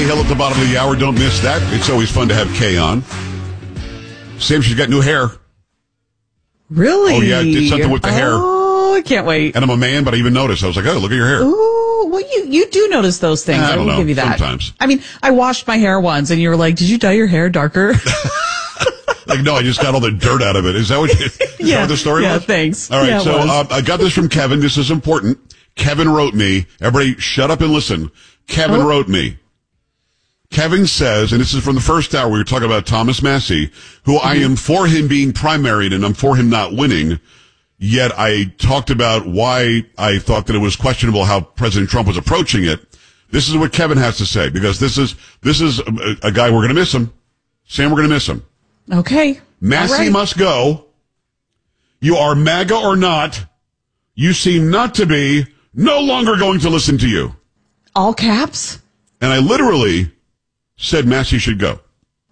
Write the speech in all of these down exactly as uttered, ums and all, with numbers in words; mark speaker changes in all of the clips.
Speaker 1: Hill at the bottom of the hour. Don't miss that. It's always fun to have Kay on. Sam, she's got new hair.
Speaker 2: Really?
Speaker 1: Oh, yeah, did something with the
Speaker 2: oh,
Speaker 1: hair.
Speaker 2: Oh, I can't wait.
Speaker 1: And I'm a man, but I even noticed. I was like, oh, look at your hair.
Speaker 2: Ooh, well, you, you do notice those things.
Speaker 1: I,
Speaker 2: I
Speaker 1: don't
Speaker 2: will
Speaker 1: know.
Speaker 2: give you that.
Speaker 1: Sometimes.
Speaker 2: I mean, I washed my hair once, and you were like, did you dye your hair darker?
Speaker 1: Like, no, I just got all the dirt out of it. Is that what, you, is
Speaker 2: yeah.
Speaker 1: that what the story
Speaker 2: yeah,
Speaker 1: was?
Speaker 2: Yeah, thanks.
Speaker 1: All right,
Speaker 2: yeah,
Speaker 1: so uh, I got this from Kevin. This is important. Kevin wrote me. Everybody shut up and listen. Kevin oh. wrote me. Kevin says, and this is from the first hour, we were talking about Thomas Massie, who mm-hmm. I am for him being primaried and I'm for him not winning. Yet I talked about why I thought that it was questionable how President Trump was approaching it. This is what Kevin has to say, because this is, this is a, a guy we're going to miss him. Sam, we're going to miss him.
Speaker 2: Okay.
Speaker 1: Massie right. must go. You are MAGA or not. You seem not to be. No longer going to listen to you.
Speaker 2: All caps?
Speaker 1: And I literally said Massie should go.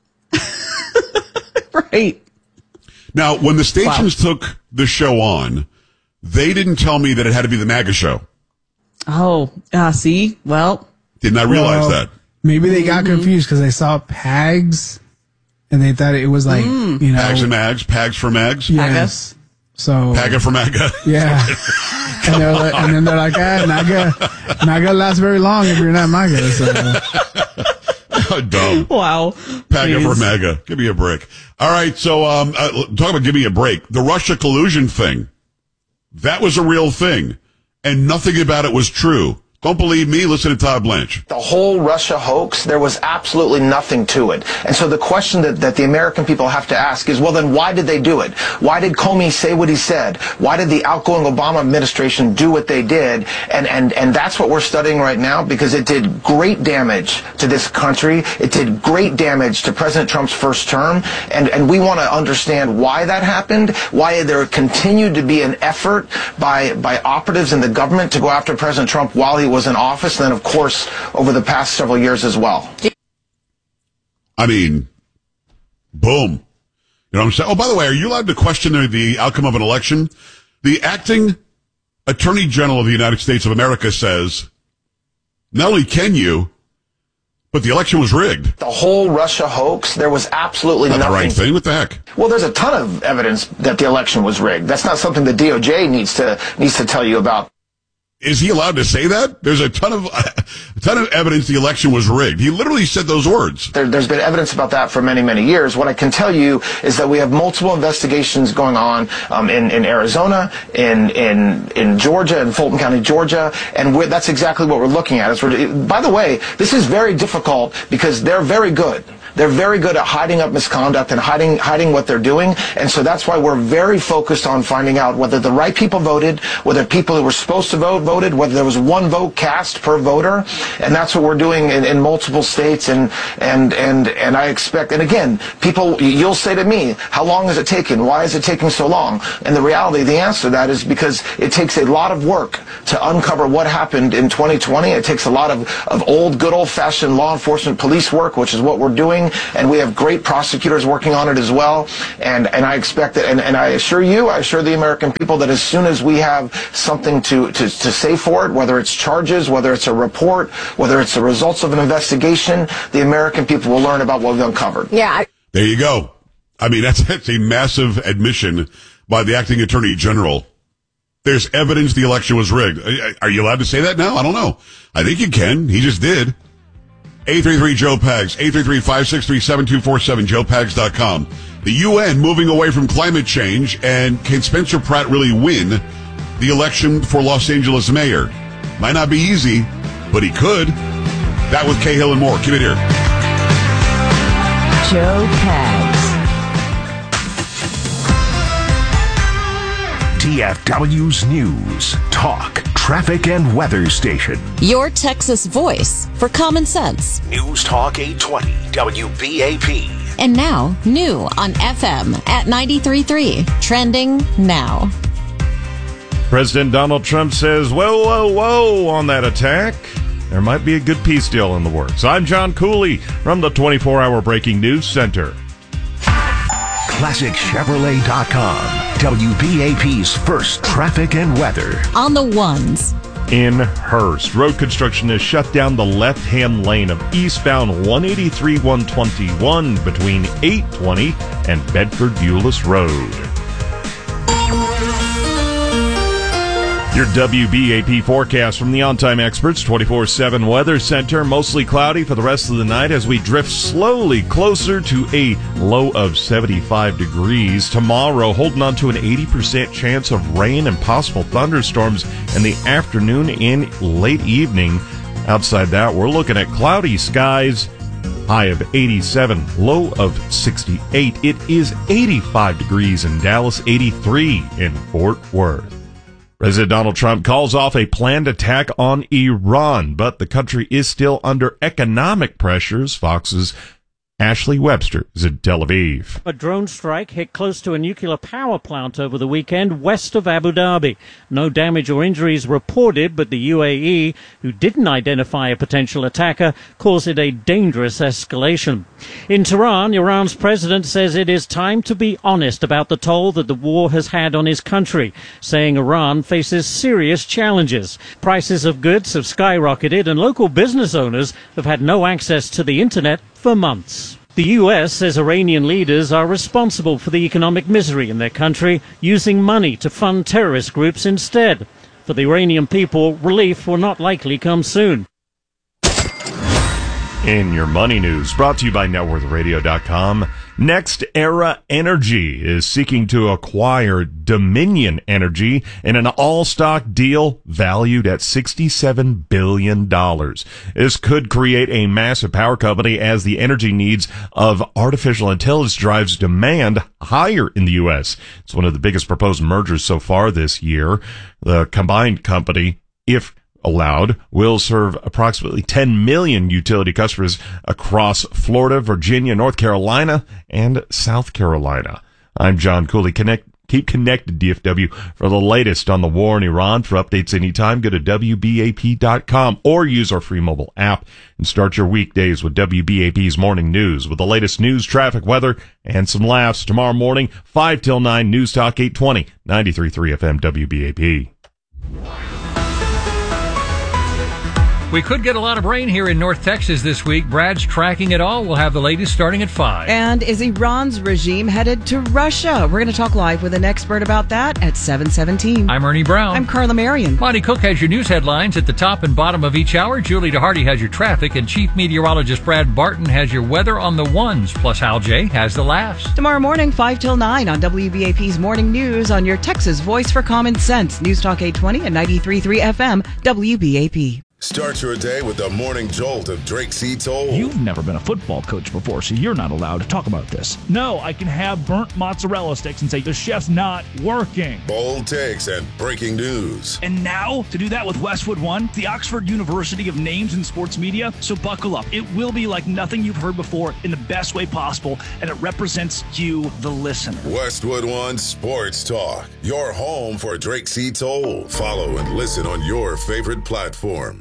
Speaker 2: Right.
Speaker 1: Now, when the stations wow. took the show on, they didn't tell me that it had to be the MAGA show.
Speaker 2: Oh, uh, see? Well.
Speaker 1: Did not realize
Speaker 3: well,
Speaker 1: that.
Speaker 3: Maybe they got mm-hmm. confused because they saw PAGs and they thought it was like, mm. you know.
Speaker 1: Pags and Mags, Pags for Mags.
Speaker 3: Yes. So.
Speaker 1: PAGA for MAGA.
Speaker 3: Yeah. and, they're like, and then they're like, ah, MAGA, MAGA lasts very long if you're not MAGA. So.
Speaker 1: Oh, dumb.
Speaker 2: Wow.
Speaker 1: PAGA
Speaker 2: Please.
Speaker 1: for MAGA. Give me a break. All right. So, um, uh, talk about give me a break. The Russia collusion thing. That was a real thing. And nothing about it was true. Don't believe me? Listen to Todd Blanche.
Speaker 4: The whole Russia hoax, there was absolutely nothing to it. And so the question that, that the American people have to ask is, well, then why did they do it? Why did Comey say what he said? Why did the outgoing Obama administration do what they did? And, and, and that's what we're studying right now, because it did great damage to this country. It did great damage to President Trump's first term. And, and we want to understand why that happened, why there continued to be an effort by, by operatives in the government to go after President Trump while he was in office, and then, of course, over the past several years as well.
Speaker 1: I mean, boom. You know what I'm saying? Oh, by the way, are you allowed to question the, the outcome of an election? The acting Attorney General of the United States of America says, not only can you, but the election was rigged.
Speaker 4: The whole Russia hoax, there was absolutely
Speaker 1: not
Speaker 4: nothing.
Speaker 1: the right thing? What the heck?
Speaker 4: Well, there's a ton of evidence that the election was rigged. That's not something the D O J needs to needs to tell you about.
Speaker 1: Is he allowed to say that? There's a ton of a ton of evidence the election was rigged. He literally said those words.
Speaker 4: There, there's been evidence about that for many, many years. What I can tell you is that we have multiple investigations going on um, in, in Arizona, in in in Georgia, in Fulton County, Georgia, and we're, that's exactly what we're looking at. Is we're, by the way, this is very difficult because they're very good. They're very good at hiding up misconduct and hiding hiding what they're doing. And so that's why we're very focused on finding out whether the right people voted, whether people who were supposed to vote voted, whether there was one vote cast per voter. And that's what we're doing in, in multiple states. And, and, and, and I expect, and again, people, you'll say to me, how long has it taken? Why is it taking so long? And the reality, the answer to that is because it takes a lot of work to uncover what happened in twenty twenty. It takes a lot of, of old, good old-fashioned law enforcement police work, which is what we're doing. And we have great prosecutors working on it as well. And, and I expect that, and, and I assure you, I assure the American people that as soon as we have something to, to, to say for it, whether it's charges, whether it's a report, whether it's the results of an investigation, the American people will learn about what we've uncovered.
Speaker 5: Yeah. I-
Speaker 1: there you go. I mean, that's, that's a massive admission by the acting Attorney General. There's evidence the election was rigged. Are you allowed to say that now? I don't know. I think you can. He just did. eight three three Joe Pags, eight three three, five six three, seven two four seven, joe pags dot com. The U N moving away from climate change, and can Spencer Pratt really win the election for Los Angeles mayor? Might not be easy, but he could. That with Cahill and more. Keep it here.
Speaker 6: Joe Pags.
Speaker 7: T F W's News, Talk, Traffic and Weather Station.
Speaker 8: Your Texas voice for common sense.
Speaker 7: News Talk eight twenty W B A P.
Speaker 8: And now, new on F M at ninety-three point three. Trending now.
Speaker 9: President Donald Trump says, whoa, whoa, whoa on that attack. There might be a good peace deal in the works. I'm John Cooley from the twenty-four hour Breaking News Center.
Speaker 7: Classic Chevrolet dot com. W B A P's first traffic and weather.
Speaker 8: On the ones.
Speaker 9: in Hearst. Road construction has shut down the left-hand lane of eastbound one eighty-three one twenty-one between eight twenty and Bedford-Euless Road. Your W B A P forecast from the On Time Experts twenty-four seven Weather Center. Mostly cloudy for the rest of the night as we drift slowly closer to a low of seventy-five degrees. Tomorrow, holding on to an eighty percent chance of rain and possible thunderstorms in the afternoon and late evening. Outside that, we're looking at cloudy skies, high of eighty-seven, low of sixty-eight. It is eighty-five degrees in Dallas, eighty-three in Fort Worth. President Donald Trump calls off a planned attack on Iran, but the country is still under economic pressures. Fox's Ashley Webster is in Tel Aviv.
Speaker 5: A drone strike hit close to a nuclear power plant over the weekend west of Abu Dhabi. No damage or injuries reported, but the U A E, who didn't identify a potential attacker, calls it a dangerous escalation. In Tehran, Iran's president says it is time to be honest about the toll that the war has had on his country, saying Iran faces serious challenges. Prices of goods have skyrocketed and local business owners have had no access to the internet for months. The U S says Iranian leaders are responsible for the economic misery in their country, using money to fund terrorist groups instead. For the Iranian people, relief will not likely come soon.
Speaker 9: In your money news, brought to you by net worth radio dot com, Next Era Energy is seeking to acquire Dominion Energy in an all-stock deal valued at sixty-seven billion dollars. This could create a massive power company as the energy needs of artificial intelligence drives demand higher in the U S. It's one of the biggest proposed mergers so far this year. The combined company, if allowed, will serve approximately ten million utility customers across Florida, Virginia, North Carolina, and South Carolina. I'm John Cooley. Connect, keep connected, D F W, for the latest on the war in Iran. For updates anytime, go to W B A P dot com or use our free mobile app and start your weekdays with W B A P's Morning News with the latest news, traffic, weather, and some laughs. Tomorrow morning, five till nine, News Talk eight twenty, ninety-three point three F M W B A P.
Speaker 6: We could get a lot of rain here in North Texas this week. Brad's tracking it all. We'll have the latest starting at five.
Speaker 10: And is Iran's regime headed to Russia? We're going to talk live with an expert about that at seven seventeen.
Speaker 6: I'm Ernie Brown.
Speaker 10: I'm Carla Marion.
Speaker 6: Monty Cook has your news headlines at the top and bottom of each hour. Julie DeHarty has your traffic, and Chief Meteorologist Brad Barton has your weather on the ones. Plus, Hal J has the laughs.
Speaker 10: Tomorrow morning, five till nine on W B A P's Morning News on your Texas Voice for Common Sense. News Talk eight twenty and ninety-three point three F M W B A P.
Speaker 11: Start your day with the morning jolt of Drake C. Toll.
Speaker 12: You've never been a football coach before, so you're not allowed to talk about this. No, I can have burnt mozzarella sticks and say the chef's not working.
Speaker 11: Bold takes and breaking news.
Speaker 12: And now, to do that with Westwood One, the Oxford University of Names in Sports Media. So buckle up. It will be like nothing you've heard before in the best way possible, and it represents you, the listener.
Speaker 11: Westwood One Sports Talk, your home for Drake C. Toll. Follow and listen on your favorite platform.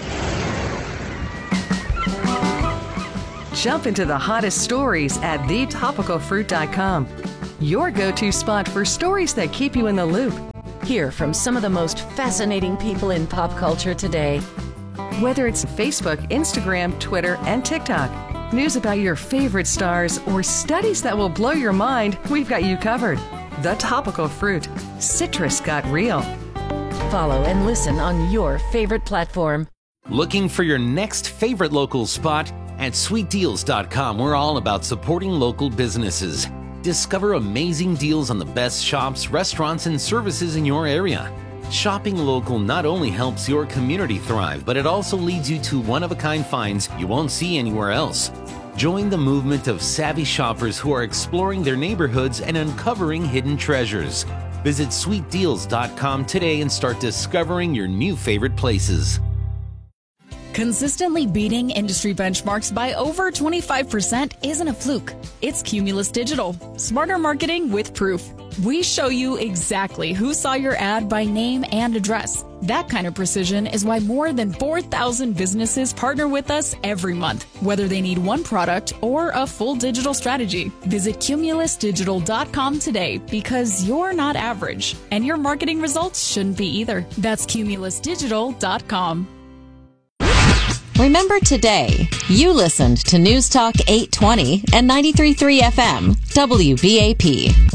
Speaker 13: Jump into the hottest stories at the topical fruit dot com. Your go-to spot for stories that keep you in the loop.
Speaker 14: Hear from some of the most fascinating people in pop culture today.
Speaker 13: Whether it's Facebook, Instagram, Twitter, and TikTok, news about your favorite stars, or studies that will blow your mind, we've got you covered. The Topical Fruit. Citrus got real.
Speaker 14: Follow and listen on your favorite platform.
Speaker 15: Looking for your next favorite local spot? At sweet deals dot com, we're all about supporting local businesses. Discover amazing deals on the best shops, restaurants, and services in your area. Shopping local not only helps your community thrive, but it also leads you to one-of-a-kind finds you won't see anywhere else. Join the movement of savvy shoppers who are exploring their neighborhoods and uncovering hidden treasures. Visit sweet deals dot com today and start discovering your new favorite places.
Speaker 16: Consistently beating industry benchmarks by over twenty-five percent isn't a fluke. It's Cumulus Digital. Smarter marketing with proof. We show you exactly who saw your ad by name and address. That kind of precision is why more than four thousand businesses partner with us every month, whether they need one product or a full digital strategy. Visit cumulus digital dot com today because you're not average, and your marketing results shouldn't be either. That's cumulus digital dot com.
Speaker 8: Remember today, you listened to News Talk eight twenty and ninety-three point three F M, W B A P.